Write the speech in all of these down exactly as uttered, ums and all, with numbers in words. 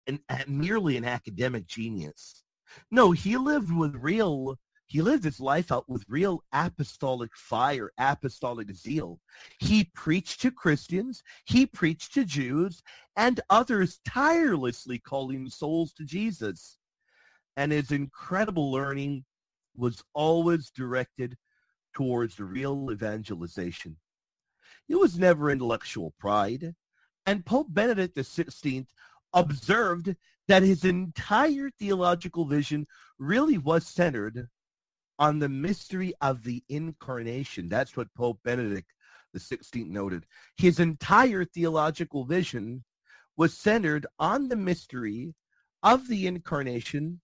an, merely an academic genius. No, he lived with real, he lived his life out with real apostolic fire, apostolic zeal. He preached to Christians, he preached to Jews, and others tirelessly calling souls to Jesus. And his incredible learning was always directed towards real evangelization. It was never intellectual pride. And Pope Benedict the sixteenth observed that his entire theological vision really was centered on the mystery of the incarnation. That's what Pope Benedict the sixteenth noted. His entire theological vision was centered on the mystery of the incarnation,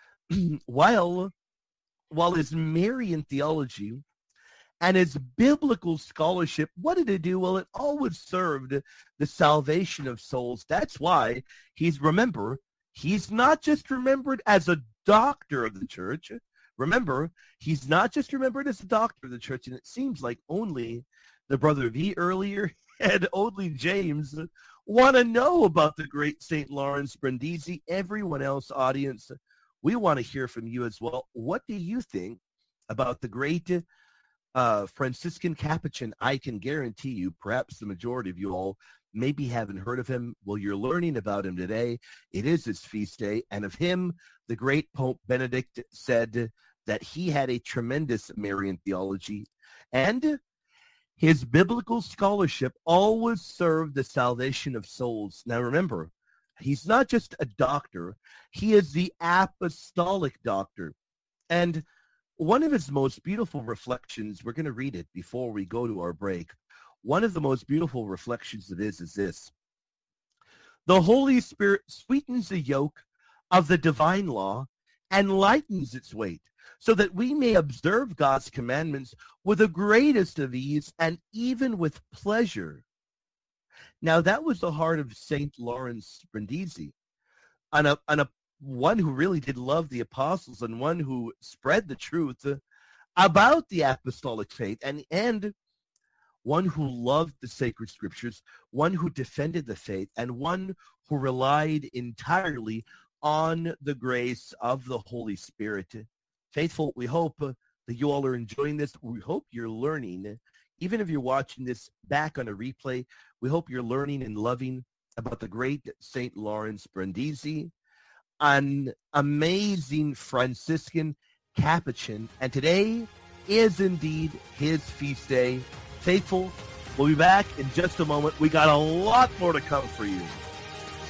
while, while his Marian theology and his biblical scholarship, what did it do? Well, it always served the salvation of souls. That's why he's, remember, he's not just remembered as a doctor of the church. Remember, he's not just remembered as a doctor of the church, and it seems like only the brother V earlier and only James want to know about the great Saint Lawrence Brindisi. Everyone else, audience, we want to hear from you as well. What do you think about the great uh, Franciscan Capuchin? I can guarantee you, perhaps the majority of you all maybe haven't heard of him. Well, you're learning about him today. It is his feast day, and of him, the great Pope Benedict said that he had a tremendous Marian theology, and his biblical scholarship always served the salvation of souls. Now remember, he's not just a doctor, he is the apostolic doctor. And one of his most beautiful reflections, we're going to read it before we go to our break. One of the most beautiful reflections of his is this: the Holy Spirit sweetens the yoke of the divine law and lightens its weight, so that we may observe God's commandments with the greatest of ease and even with pleasure. Now, that was the heart of Saint Lawrence Brindisi, and a, and a one who really did love the apostles, and one who spread the truth about the apostolic faith, and, and one who loved the sacred scriptures, one who defended the faith, and one who relied entirely on the grace of the Holy Spirit. Faithful, we hope uh, that you all are enjoying this. We hope you're learning. Even if you're watching this back on a replay, we hope you're learning and loving about the great Saint Lawrence Brindisi, an amazing Franciscan Capuchin. And today is indeed his feast day. Faithful, we'll be back in just a moment. We got a lot more to come for you.